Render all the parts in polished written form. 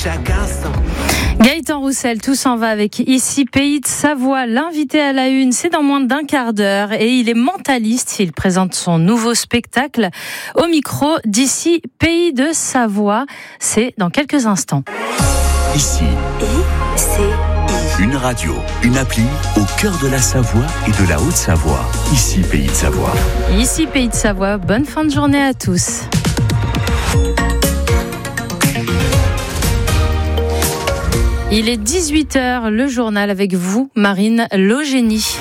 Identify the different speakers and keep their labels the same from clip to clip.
Speaker 1: chaque instant.
Speaker 2: Gaëtan Roussel, tout s'en va avec Ici Pays de Savoie. L'invité à la une, c'est dans moins d'un quart d'heure et il est mentaliste. Il présente son nouveau spectacle au micro d'Ici Pays de Savoie. C'est dans quelques instants.
Speaker 1: Ici, une radio, une appli au cœur de la Savoie et de la Haute-Savoie. Ici Pays de Savoie.
Speaker 2: Ici Pays de Savoie, bonne fin de journée à tous. Il est 18h, le journal avec vous, Marine Logénie.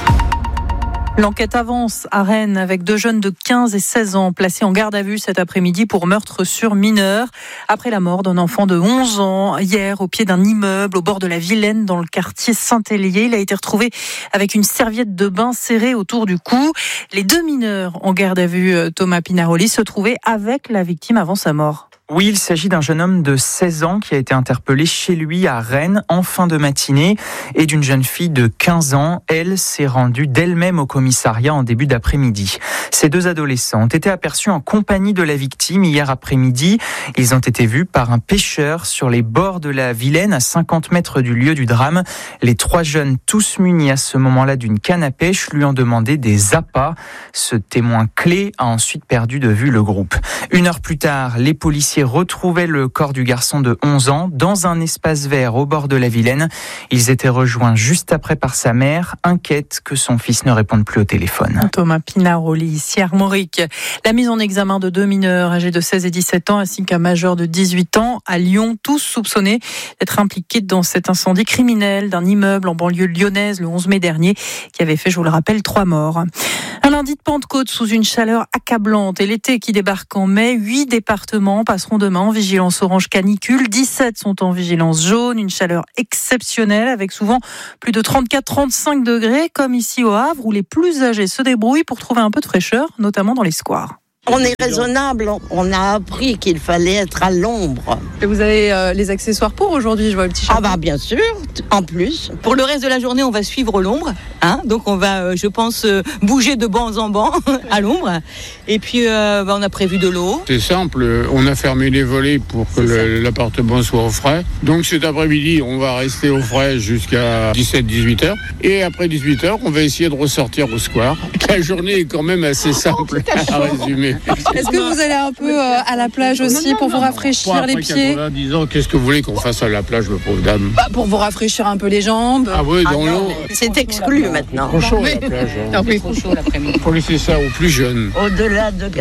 Speaker 3: L'enquête avance à Rennes avec 2 jeunes de 15 et 16 ans placés en garde à vue cet après-midi pour meurtre sur mineur. Après la mort d'un enfant de 11 ans, hier au pied d'un immeuble au bord de la Vilaine dans le quartier Saint-Hélier, il a été retrouvé avec une serviette de bain serrée autour du cou. Les 2 mineurs en garde à vue, Thomas Pinaroli, se trouvaient avec la victime avant sa mort.
Speaker 4: Oui, il s'agit d'un jeune homme de 16 ans qui a été interpellé chez lui à Rennes en fin de matinée et d'une jeune fille de 15 ans. Elle s'est rendue d'elle-même au commissariat en début d'après-midi. Ces 2 adolescents ont été aperçus en compagnie de la victime hier après-midi. Ils ont été vus par un pêcheur sur les bords de la Vilaine à 50 mètres du lieu du drame. Les 3 jeunes, tous munis à ce moment-là d'une canne à pêche, lui ont demandé des appâts. Ce témoin clé a ensuite perdu de vue le groupe. 1 heure plus tard, les policiers retrouvaient le corps du garçon de 11 ans dans un espace vert au bord de la Vilaine. Ils étaient rejoints juste après par sa mère, inquiète que son fils ne réponde plus au téléphone.
Speaker 3: Thomas Pinaroli, ici Armorique. La mise en examen de 2 mineurs âgés de 16 et 17 ans ainsi qu'un majeur de 18 ans à Lyon, tous soupçonnés d'être impliqués dans cet incendie criminel d'un immeuble en banlieue lyonnaise le 11 mai dernier qui avait fait, je vous le rappelle, 3 morts. Un lundi de Pentecôte sous une chaleur accablante et l'été qui débarque en mai, 8 départements passeront demain en vigilance orange canicule, 17 sont en vigilance jaune, une chaleur exceptionnelle avec souvent plus de 34-35 degrés comme ici au Havre où les plus âgés se débrouillent pour trouver un peu de fraîcheur, notamment dans les squares.
Speaker 5: On est raisonnable, on a appris qu'il fallait être à l'ombre.
Speaker 6: Et vous avez les accessoires pour aujourd'hui, je vois le petit chapeau.
Speaker 5: Ah bah bien sûr, en plus.
Speaker 7: Pour le reste de la journée, on va suivre l'ombre, donc on va, je pense, bouger de banc en banc à l'ombre. Et puis, on a prévu de l'eau.
Speaker 8: C'est simple, on a fermé les volets pour que l'appartement soit au frais. Donc cet après-midi, on va rester au frais jusqu'à 17-18 heures. Et après 18 heures, on va essayer de ressortir au square. La journée est quand même assez simple à résumer.
Speaker 6: Est-ce que vous allez un peu à la plage aussi pour vous rafraîchir les pieds ?
Speaker 8: 90 ans, qu'est-ce que vous voulez qu'on fasse à la plage, ma pauvre dame ?
Speaker 6: Pour vous rafraîchir un peu les jambes.
Speaker 8: Ah oui, dans l'eau.
Speaker 5: C'est exclu maintenant.
Speaker 8: Trop chaud à la plage.
Speaker 7: Trop chaud l'après-midi.
Speaker 8: Faut laisser ça aux plus jeunes.
Speaker 5: Au-delà de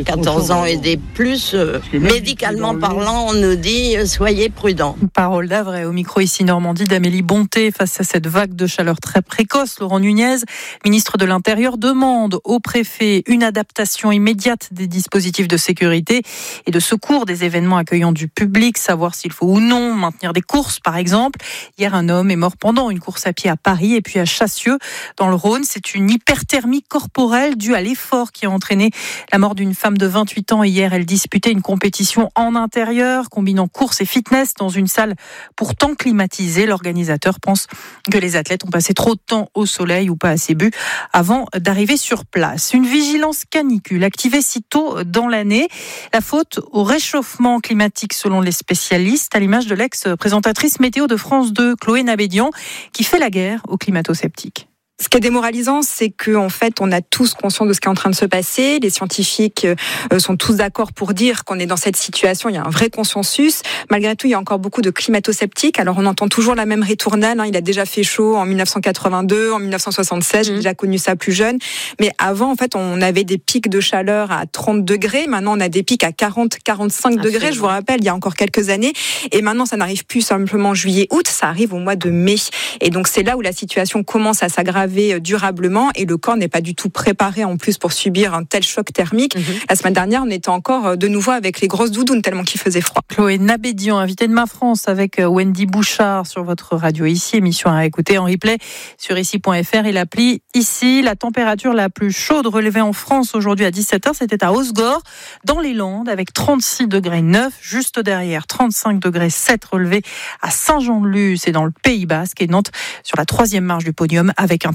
Speaker 5: 94 ans et des plus, médicalement parlant, on nous dit soyez prudents.
Speaker 3: Parole d'Avray au micro ici Normandie d'Amélie Bonté face à cette vague de chaleur très précoce. Laurent Nunez, ministre de l'Intérieur, demande au préfet une adaptation immédiate des dispositifs de sécurité et de secours des événements accueillant du public, savoir s'il faut ou non maintenir des courses par exemple. Hier, un homme est mort pendant une course à pied à Paris et puis à Chassieux dans le Rhône. C'est une hyperthermie corporelle due à l'effort qui a entraîné la mort d'une femme de 28 ans. Hier, elle disputait une compétition en intérieur combinant course et fitness dans une salle pourtant climatisée. L'organisateur pense que les athlètes ont passé trop de temps au soleil ou pas assez bu avant d'arriver sur place. Une vigilance canicule activée si tôt dans l'année. La faute au réchauffement climatique selon les spécialistes, à l'image de l'ex-présentatrice météo de France 2, Chloé Nabédian, qui fait la guerre aux climato-sceptiques.
Speaker 9: Ce qui est démoralisant, c'est qu'en fait, on a tous conscience de ce qui est en train de se passer. Les scientifiques sont tous d'accord pour dire qu'on est dans cette situation. Il y a un vrai consensus. Malgré tout, il y a encore beaucoup de climato-sceptiques. Alors, on entend toujours la même ritournelle. Il a déjà fait chaud en 1982, en 1976. J'ai déjà connu ça plus jeune. Mais avant, en fait, on avait des pics de chaleur à 30 degrés. Maintenant, on a des pics à 40, 45 degrés. Je vous rappelle, il y a encore quelques années. Et maintenant, ça n'arrive plus simplement juillet-août. Ça arrive au mois de mai. Et donc, c'est là où la situation commence à s'aggraver durablement et le corps n'est pas du tout préparé en plus pour subir un tel choc thermique. La semaine dernière, on était encore de nouveau avec les grosses doudounes tellement qu'il faisait froid.
Speaker 3: Chloé Nabédian, invitée de Ma France avec Wendy Bouchard sur votre radio ici, émission à écouter en replay sur ici.fr et l'appli ici. La température la plus chaude relevée en France aujourd'hui à 17h, c'était à Osgore, dans les Landes, avec 36 degrés 9, juste derrière 35 degrés 7 relevés à Saint-Jean-de-Luz et dans le Pays Basque et Nantes sur la 3e marche du podium avec un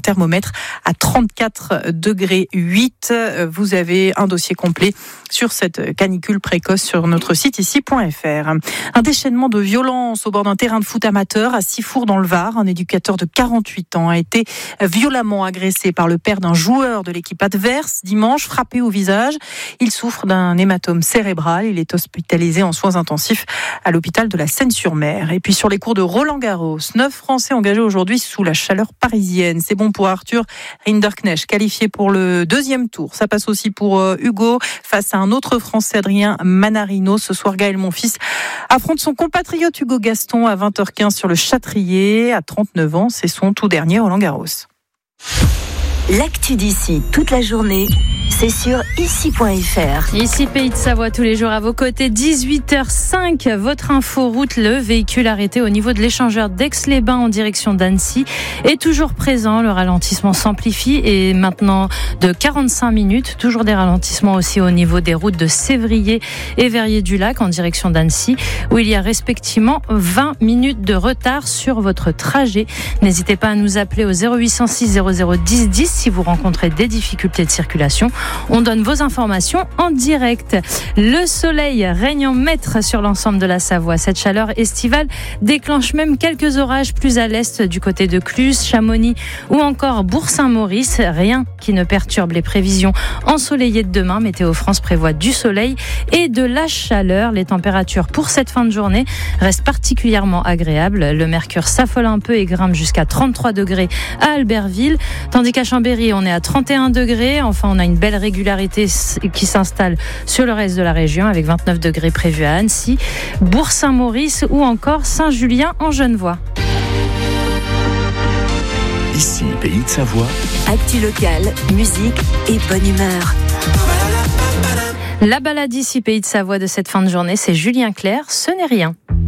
Speaker 3: thermomètre à 34,8 degrés. Vous avez un dossier complet sur cette canicule précoce sur notre site ici.fr. Un déchaînement de violence au bord d'un terrain de foot amateur à Sifour dans le Var. Un éducateur de 48 ans a été violemment agressé par le père d'un joueur de l'équipe adverse dimanche, frappé au visage. Il souffre d'un hématome cérébral. Il est hospitalisé en soins intensifs à l'hôpital de la Seine-sur-Mer. Et puis sur les cours de Roland-Garros, 9 Français engagés aujourd'hui sous la chaleur parisienne. C'est bon pour Arthur Rinderknecht, qualifié pour le deuxième tour. Ça passe aussi pour Hugo face à un autre Français, Adrien Manarino. Ce soir, Gaël Monfils affronte son compatriote Hugo Gaston à 20h15 sur le Châtrier. À 39 ans, c'est son tout dernier Roland-Garros.
Speaker 10: L'actu d'ici toute la journée, c'est sur ici.fr.
Speaker 2: Ici Pays de Savoie, tous les jours à vos côtés, 18h05, votre info route, le véhicule arrêté au niveau de l'échangeur d'Aix-les-Bains en direction d'Annecy est toujours présent. Le ralentissement s'amplifie et maintenant de 45 minutes. Toujours des ralentissements aussi au niveau des routes de Sévrier et Verrier-du-Lac en direction d'Annecy, où il y a respectivement 20 minutes de retard sur votre trajet. N'hésitez pas à nous appeler au 0806 0010 10 si vous rencontrez des difficultés de circulation. On donne vos informations en direct. Le soleil règne en maître sur l'ensemble de la Savoie. Cette chaleur estivale déclenche même quelques orages plus à l'est du côté de Cluses, Chamonix ou encore Bourg-Saint-Maurice. Rien qui ne perturbe les prévisions ensoleillées de demain. Météo France prévoit du soleil et de la chaleur. Les températures pour cette fin de journée restent particulièrement agréables. Le mercure s'affole un peu et grimpe jusqu'à 33 degrés à Albertville, tandis qu'à Chambéry, on est à 31 degrés. Enfin, on a une belle régularité qui s'installe sur le reste de la région avec 29 degrés prévus à Annecy, Bourg-Saint-Maurice ou encore Saint-Julien en Genevois.
Speaker 1: Ici, Pays de Savoie.
Speaker 10: Actu locale, musique et bonne humeur.
Speaker 2: La balade ici, Pays de Savoie de cette fin de journée, c'est Julien Clerc, Ce n'est rien.